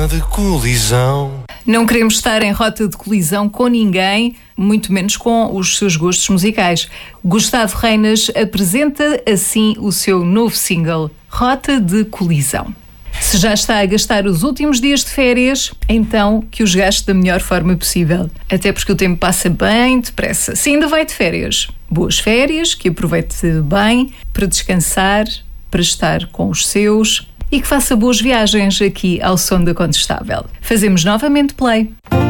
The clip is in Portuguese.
de colisão. Não queremos estar em rota de colisão com ninguém, muito menos com os seus gostos musicais. Gustavo Reinas apresenta assim o seu novo single, Rota de Colisão. Se já está a gastar os últimos dias de férias, então que os gaste da melhor forma possível. Até porque o tempo passa bem depressa. Se ainda vai de férias, boas férias, que aproveite bem para descansar, para estar com os seus e que faça boas viagens aqui ao som da Condestável. Fazemos novamente play.